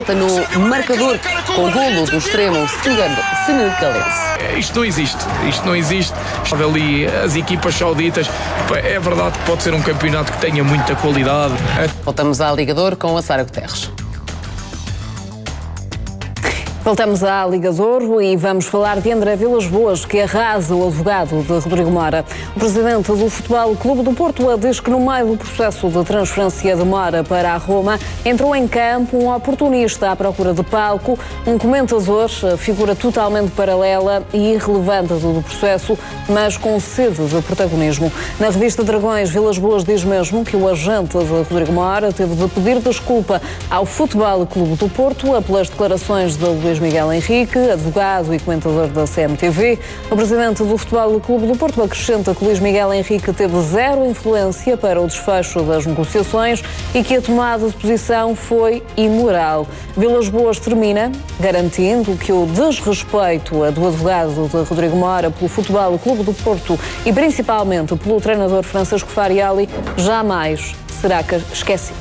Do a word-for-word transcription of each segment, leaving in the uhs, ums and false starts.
No marcador com o golo do extremo senegalense. Isto não existe, isto não existe. Ali as equipas sauditas, é verdade que pode ser um campeonato que tenha muita qualidade. Voltamos à Liga Douro com a Sara Guterres. Voltamos à Liga Douro e vamos falar de André Vilas-Boas, que arrasa o advogado de Rodrigo Mora. O presidente do Futebol Clube do Porto diz que no meio do processo de transferência de Mora para a Roma, entrou em campo um oportunista à procura de palco, um comentador, figura totalmente paralela e irrelevante do processo, mas com sede de protagonismo. Na revista Dragões, Vilas-Boas diz mesmo que o agente de Rodrigo Mora teve de pedir desculpa ao Futebol Clube do Porto pelas declarações de Luís Miguel Henrique, advogado e comentador da C M T V. O presidente do Futebol Clube do Porto acrescenta que Luís Miguel Henrique teve zero influência para o desfecho das negociações e que a tomada de posição foi imoral. Vilas-Boas termina garantindo que o desrespeito do advogado de Rodrigo Mora pelo Futebol Clube do Porto e principalmente pelo treinador Francisco Farioli jamais será esquecido.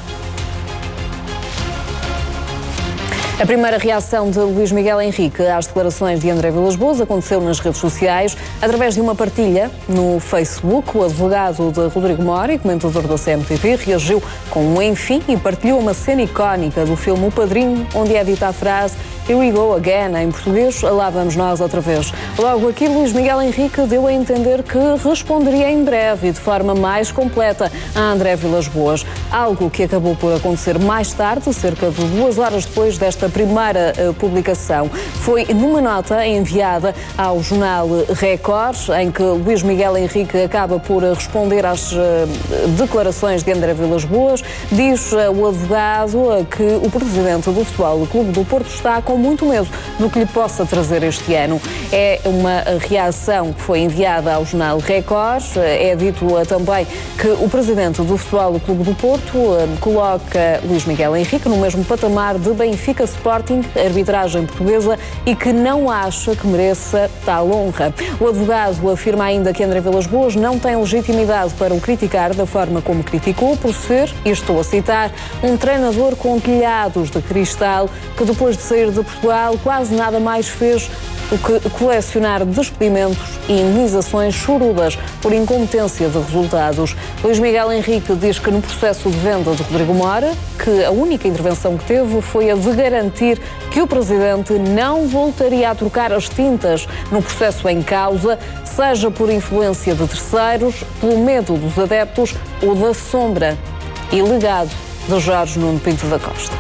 A primeira reação de Luís Miguel Henrique às declarações de André Vilas-Boas aconteceu nas redes sociais. Através de uma partilha no Facebook, o advogado de Rodrigo Mora e comentador da C M T V reagiu com um enfim e partilhou uma cena icónica do filme O Padrinho, onde é dita a frase "Here we go again", em português, lá vamos nós outra vez. Logo aqui, Luís Miguel Henrique deu a entender que responderia em breve e de forma mais completa a André Vilas-Boas, algo que acabou por acontecer mais tarde, cerca de duas horas depois desta primeira uh, publicação. Foi numa nota enviada ao jornal Record, em que Luís Miguel Henrique acaba por responder às uh, declarações de André Vilas-Boas. Diz uh, o advogado uh, que o presidente do Futebol Clube do Porto está com muito medo do que lhe possa trazer este ano. É uma reação que foi enviada ao jornal Record. Uh, é dito uh, também que o presidente do Futebol Clube do Porto uh, coloca Luís Miguel Henrique no mesmo patamar de Benfica Sporting, arbitragem portuguesa, e que não acha que mereça tal honra. O advogado afirma ainda que André Vilas-Boas não tem legitimidade para o criticar da forma como criticou, por ser, e estou a citar, um treinador com telhados de cristal que depois de sair de Portugal quase nada mais fez do que colecionar despedimentos e indenizações chorudas por incompetência de resultados. Luís Miguel Henrique diz que no processo de venda de Rodrigo Mora, que a única intervenção que teve foi a de garantir que o presidente não voltaria a trocar as tintas no processo em causa, seja por influência de terceiros, pelo medo dos adeptos ou da sombra e legado de Jorge Nuno Pinto da Costa.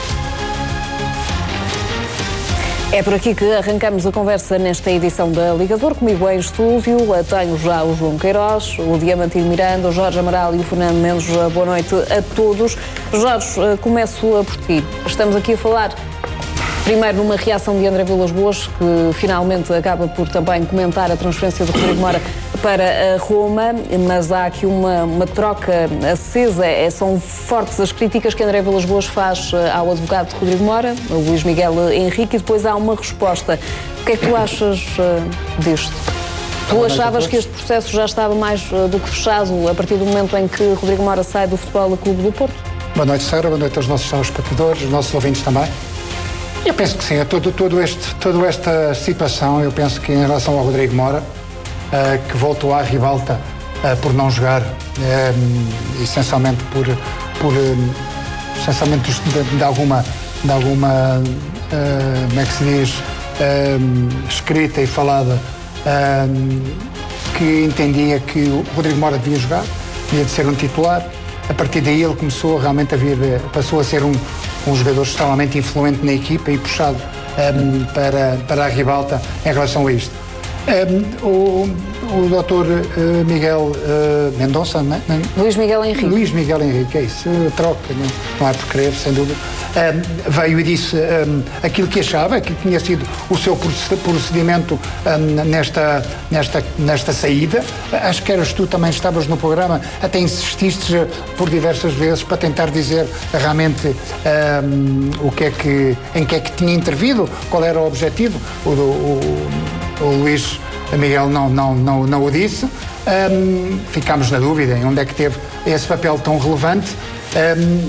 É por aqui que arrancamos a conversa nesta edição da Liga Douro. Comigo em estúdio tenho já o João Queiroz, o Diamantino Miranda, o Jorge Amaral e o Fernando Mendes. Boa noite a todos. Jorge, começo por ti. Estamos aqui a falar primeiro numa reação de André Vilas-Boas, que finalmente acaba por também comentar a transferência de Rodrigo Mora para a Roma, mas há aqui uma, uma troca acesa. É, são fortes as críticas que André Vilas-Boas faz ao advogado de Rodrigo Mora, o Luís Miguel Henrique, e depois há uma resposta. O que é que tu achas uh, disto? Tu achavas que este processo já estava mais uh, do que fechado a partir do momento em que Rodrigo Mora sai do Futebol Clube do Porto? Boa noite, Sara. Boa noite aos nossos espectadores, aos nossos ouvintes também. Eu penso que sim, é todo, todo este, toda esta situação, eu penso que em relação ao Rodrigo Mora, uh, que voltou à ribalta uh, por não jogar, uh, essencialmente por, por uh, essencialmente de, de alguma, de alguma uh, como é que se diz, uh, escrita e falada, uh, que entendia que o Rodrigo Mora devia jogar, devia de ser um titular. A partir daí ele começou realmente a vir, passou a ser um, um jogador extremamente influente na equipa e puxado um, para, para a ribalta em relação a isto. Um, o, o doutor uh, Miguel uh, Mendonça, não é? Luís Miguel Henrique. Luís Miguel Henrique, é isso, troca, não, não é por querer, sem dúvida. Um, veio e disse um, aquilo que achava, aquilo que tinha sido o seu procedimento um, nesta, nesta, nesta saída. Acho que eras tu, também estavas no programa, até insististe por diversas vezes para tentar dizer realmente um, o que é que, em que é que tinha intervido, qual era o objetivo. O, o, o Luís Miguel não, não, não, não o disse. Um, ficámos na dúvida em onde é que teve esse papel tão relevante. Um,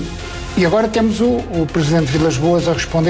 E agora temos o, o Presidente de Vilas Boas a responder